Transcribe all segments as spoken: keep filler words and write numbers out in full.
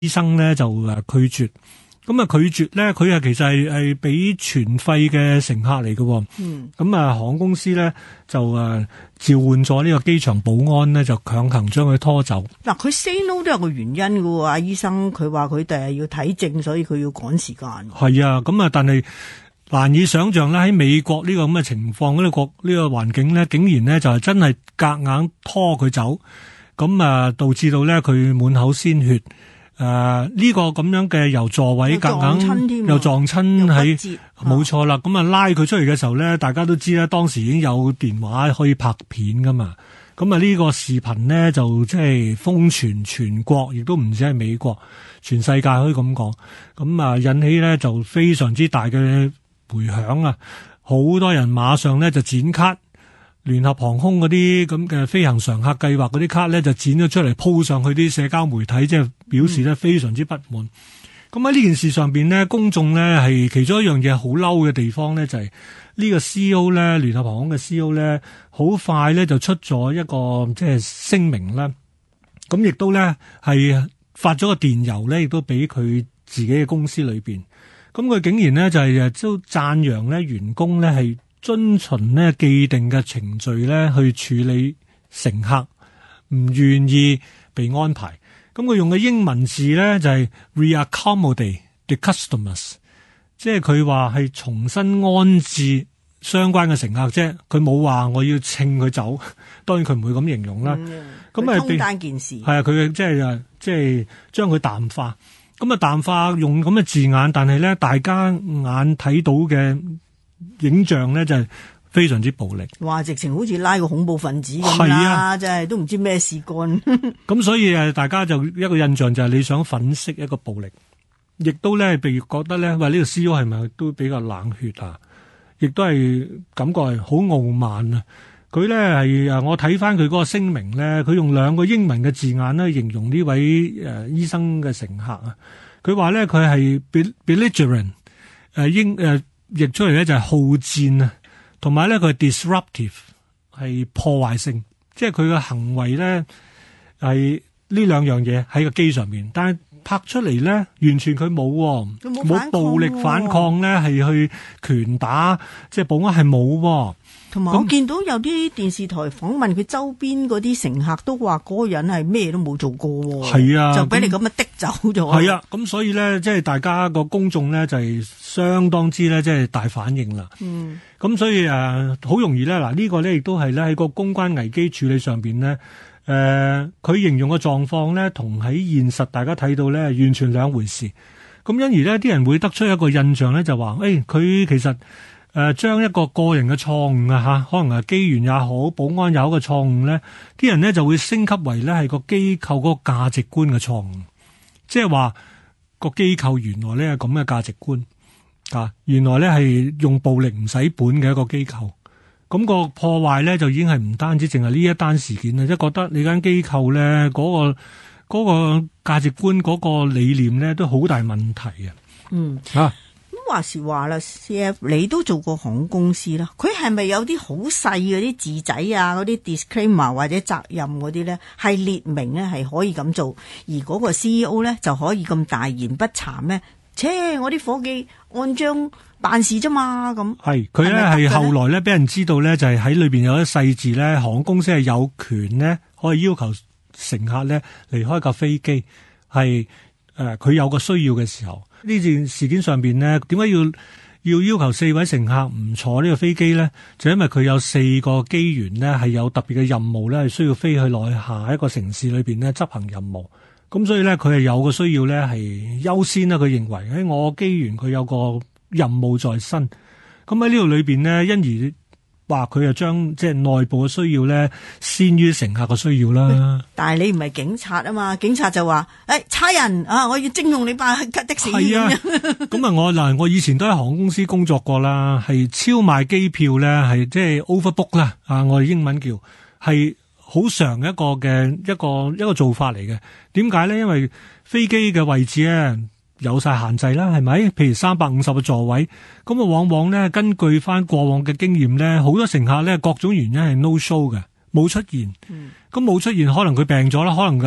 醫生咧就誒拒絕。咁啊拒絕咧，佢啊其實係係俾全費嘅乘客嚟嘅。嗯。咁啊航空公司咧就誒召喚咗呢個機場保安咧，就強行將佢拖走。 嗱，佢 say no 都有個原因嘅喎，阿醫生佢話佢第日要睇症，所以佢要趕時間。 係啊，咁啊，但係難以想象咧喺美國呢個咁嘅情況，呢個國呢個環境咧，竟然咧就係真係夾硬拖佢走，咁啊導致到咧佢滿口鮮血。誒、呃，呢、這個咁樣嘅由座位夾硬又撞親喺，冇錯啦。咁啊拉佢出嚟嘅時候咧，大家都知啦，當時已經有電話可以拍片噶嘛。咁啊呢個視頻呢，就即係瘋傳全國，亦都唔止係美國，全世界可以咁講。咁啊引起咧就非常之大嘅回響啊！好多人馬上咧就剪卡。聯合航空嗰啲咁嘅飛行常客計劃嗰啲卡咧就剪咗出嚟鋪上去啲社交媒體，即係表示咧非常之不滿。咁喺呢件事上邊呢，公眾咧係其中一樣嘢好嬲嘅地方咧，就係呢個 C E O 咧，聯合航空嘅 C E O 咧，好快咧就出咗一個即係聲明啦。咁亦都咧係發咗個電郵咧，亦都俾佢自己嘅公司裏邊。咁佢竟然咧就係誒都讚揚咧員工咧係遵循呢既定嘅程序咧去處理乘客唔願意被安排，咁佢用嘅英文字咧就係 re-accommodate the customers， 即係佢話係重新安置相關嘅乘客啫，佢冇話我要稱佢走，當然佢唔會咁形容啦。咁啊、嗯，通單件事係啊，佢嘅即係即係將佢淡化，咁啊淡化用咁嘅字眼，但係咧大家眼睇到嘅影像咧就係非常之暴力，哇！直情好似拉個恐怖分子咁啦，真係都唔知咩事幹。咁所以誒，大家就一個印象就係你想粉飾一個暴力，亦都咧被覺得咧，話呢個 C E O 係咪都比較冷血啊？亦都係感覺係好傲慢啊！佢咧係誒，我睇翻佢嗰個聲明咧，佢用兩個英文嘅字眼咧形容呢位誒、呃、醫生嘅乘客啊。佢話咧佢係 belligerent 誒英誒。呃譯出嚟咧就係好戰啊，同埋咧佢係 disruptive 係破壞性，即係佢嘅行為咧係呢兩樣嘢喺個機上面，但係拍出嚟咧完全佢冇冇暴力反抗咧，係去拳打即係保安係冇。同埋我見到有啲電視台訪問佢周邊嗰啲乘客都話嗰個人係咩都冇做過，係啊，就俾你咁樣滴走咗。係啊，咁所以咧，即係大家個公眾咧就係相當之咧，即係大反應啦。嗯，咁所以誒，好容易咧，嗱呢個咧亦都係咧喺個公關危機處理上邊咧，誒，佢形容嘅狀況咧，同喺現實大家睇到咧完全兩回事。咁因而咧，啲人會得出一個印象咧，就話誒，佢其實。誒、呃，將一個個人嘅錯誤啊，吓，可能係機員也好，保安也好嘅錯誤咧，啲人咧就會升級為咧係個機構嗰個價值觀嘅錯誤，即係話個機構原來咧係咁嘅價值觀啊，原來咧係用暴力唔使本嘅一個機構，咁、那個破壞咧就已經係唔單止淨係呢一單事件啦，即係覺得你間機構咧嗰個嗰、那個價值觀嗰、那個理念咧都好大問題啊，嗯啊。 話時話啦 ，C F 你都做過航空公司啦，佢係咪有啲好細嗰啲字仔啊，嗰啲 disclaimer 或者責任嗰啲咧，係列明咧係可以咁做，而嗰個 C E O 咧就可以咁大言不慚咧？切，我啲伙計按章辦事啫嘛，咁係佢咧係後來咧俾人知道咧，就係喺裏邊有啲細字咧，航空公司係有權咧可以要求乘客咧離開架飛機，係誒佢有個需要嘅時候。呢件事件上邊呢，點解要要要求四位乘客唔坐呢個飛機呢？就因為佢有四個機員呢係有特別嘅任務呢，係需要飛去內下一個城市裏邊呢執行任務。咁所以呢，佢係有個需要呢係優先啦。佢認為喺我機員佢有個任務在身。咁喺呢度裏邊呢，因而話佢就將即係內部嘅需要咧，先於乘客嘅需要啦。但係你唔係警察啊嘛，警察就話誒差人啊，我要徵用你班的士。係啊，咁啊我嗱我以前都喺航空公司工作過啦，係超賣機票咧，係即係 overbook 啦，啊我哋英文叫係好常一個嘅一個一個做法嚟嘅。點解咧？因為飛機嘅位置咧有晒限制啦，係咪？譬如三百五十個座位，咁啊往往咧根據翻過往嘅經驗咧，好多乘客咧各種原因係 no show 嘅，冇出現。咁、嗯、冇出現，可能佢病咗啦，可能嘅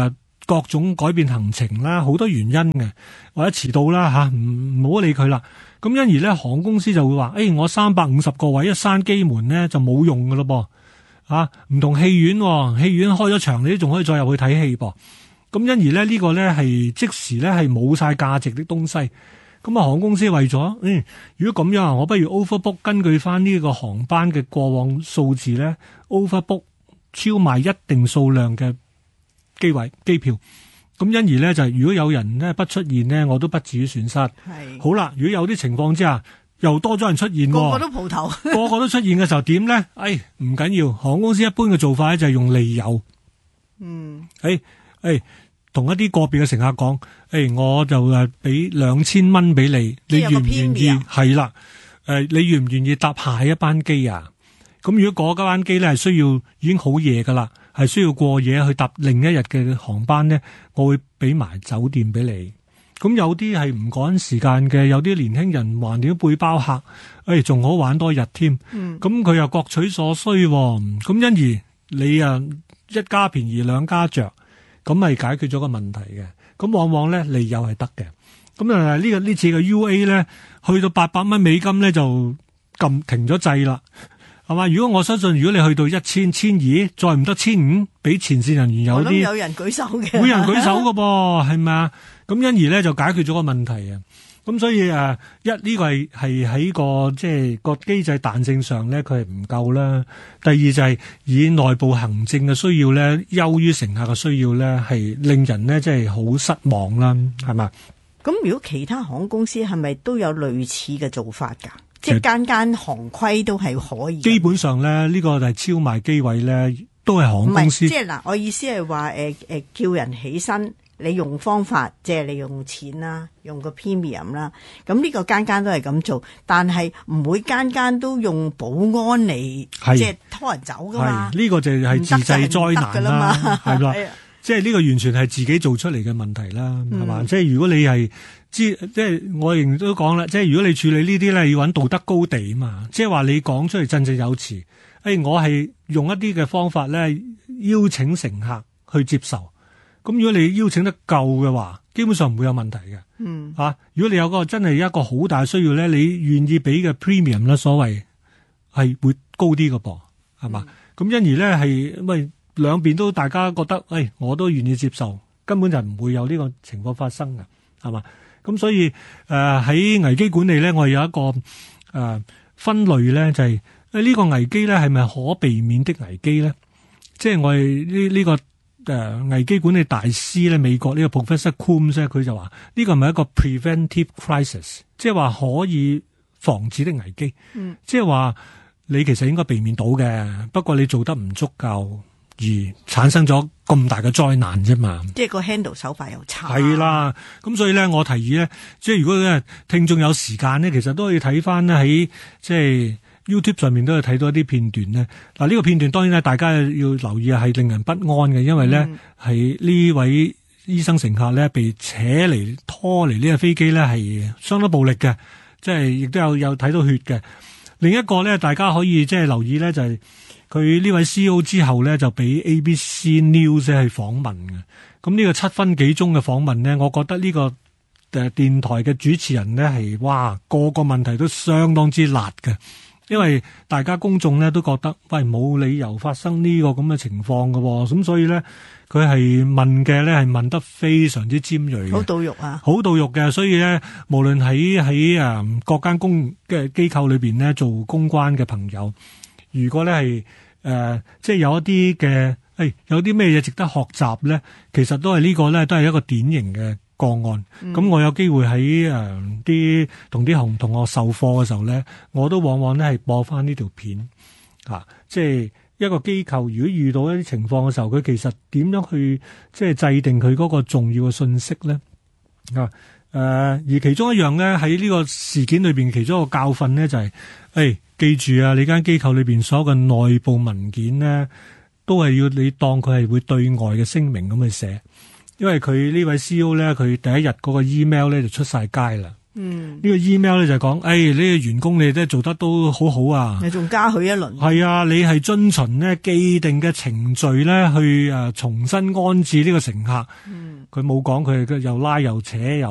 各種改變行程啦，好多原因嘅，或者遲到啦吓，唔唔好理佢啦。咁因而咧，航空公司就會話：，誒、欸，我三百五十個位一閂機門咧就冇用噶咯噃，啊，唔同戲院、哦，戲院開咗場，你都仲可以再入去睇戲噃。咁因而咧，呢、這個咧係即時咧係冇晒價值的東西。咁啊，航空公司為咗，嗯，如果咁樣啊，我不如 overbook， 根據翻呢個航班嘅過往數字咧 ，overbook 超賣一定數量嘅機位機票。咁因而咧就係如果有人咧不出現呢，我都不至於損失。係好啦，如果有啲情況之下又多咗人出現， 個個都蒲頭， 個個都出現嘅時候點咧？誒唔緊要，航空公司一般嘅做法咧就係用利誘。嗯，誒誒。同一啲個別嘅乘客講，誒、欸，我就誒俾兩千蚊俾你，你願唔願意？係啦，誒、呃，你願唔願意搭下一班機啊？咁如果嗰班機咧係需要已經好夜噶啦，係需要過夜去搭另一日嘅航班咧，我會俾埋酒店俾你。咁有啲係唔趕時間嘅，有啲年輕人橫掂背包客，誒、欸，仲好玩多日添。咁佢、嗯、又各取所需，咁因而你啊一家便宜兩家着。咁咪解決咗個問題嘅，咁往往咧利誘係得嘅，咁啊呢個呢次嘅 U A 咧去到八百蚊美金咧就撳停咗掣啦，係嘛？如果我相信，如果你去到一千千二，再唔得千五，俾前線人員有啲， 有人舉手嘅， 會有人舉手㗎噃，係咪啊？咁因而咧就解決咗個問題啊。咁所以誒，一呢個係係喺個即係個機制彈性上咧，佢係唔夠啦。第二就係以內部行政嘅需要咧，優於乘客嘅需要咧，係令人咧即係好失望啦，係嘛？ 咁如果其他航空公司係咪都有類似嘅做法㗎？即係間間行規都係可以。基本上咧，呢個就係超賣機位咧，都係航空公司。 即係嗱，我意思係話誒誒，叫人起身。你用方法即係你用錢啦，用個 premium 啦，咁呢個間間都係咁做，但係唔會間間都用保安嚟即係拖人走噶嘛？ 呢、呢個就係自製災難啦，係啦，即係呢個完全係自己做出嚟嘅問題啦，係嘛、嗯？即係如果你係知，即係我亦都講啦，即係如果你處理呢啲咧，要揾道德高地啊嘛，即係話你講出嚟振振有詞，誒、哎，我係用一啲嘅方法咧邀請乘客去接受。咁如果你邀請得夠嘅話，基本上唔會有問題嘅。嗯，啊，如果你有個真係一個好大需要咧，你願意俾嘅 premium 咧，所謂係會高啲嘅噃，係嘛？咁、嗯、因而咧係，因為兩邊都大家覺得，誒、哎，我都願意接受，根本就唔會有呢個情況發生嘅，係嘛？咁所以誒喺、呃、危機管理咧，我哋有一個誒、呃、分類咧，就係誒呢個危機咧係咪可避免的危機咧？即係我哋呢呢個。誒、呃，危機管理大師咧，美國呢個 Professor Coombs 咧，佢就話呢個係咪一個 preventive crisis，即係話可以防止的危機。嗯，即係話你其實應該避免到嘅，不過你做得唔足夠而產生咗咁大嘅災難啫嘛。 即係個 handle 手法又差。 係啦，咁所以咧，我提議咧，即係如果咧聽眾有時間咧，其實都可以睇翻咧喺即係。YouTube 上面都有睇到一啲片段咧，嗱、這、呢個片段當然咧，大家要留意係令人不安嘅，因為咧係呢位醫生乘客咧被扯嚟拖嚟呢個飛機咧係相當暴力嘅，即係亦都有有睇到血嘅。另一個咧，大家可以即係留意咧，就係佢呢位 C E O 之後咧就俾 A B C News 去訪問嘅。咁呢個七分幾鐘嘅訪問咧，我覺得呢個誒電台嘅主持人咧係哇個個問題都相當之辣嘅。因為大家公眾咧都覺得，喂，冇理由發生呢個咁嘅情況喎。咁所以咧佢係問嘅咧係問得非常之尖銳嘅， 好到肉啊， 好到肉嘅。所以咧，無論喺喺誒各間公嘅機構裏邊咧做公關嘅朋友，如果咧係誒即係有一啲嘅誒有啲咩嘢值得學習咧，其實都係呢個咧都係一個典型嘅個案。咁、嗯、我有機會喺誒啲同啲同同學授課嘅時候咧，我都往往咧係播翻呢條片啊，即係一個機構如果遇到一啲情況嘅時候，佢其實點樣去即係制定佢嗰個重要嘅信息咧啊？誒、呃，而其中一樣咧喺呢個事件裏邊，其中一個教訓咧就係、是，誒、哎，記住啊，你間機構裏邊所有嘅內部文件咧，都係要你當佢係會對外嘅聲明咁去寫。因為佢呢位 C E O 咧，佢第一日嗰個 email 咧就出晒街啦， 嗯， 呢個 email 咧就係講，誒呢個員工你都做得都好好啊， 你仲加佢一輪。 係啊，你係遵循呢既定嘅程序咧去誒重新安置呢個乘客。嗯，佢冇講佢又拉又扯又。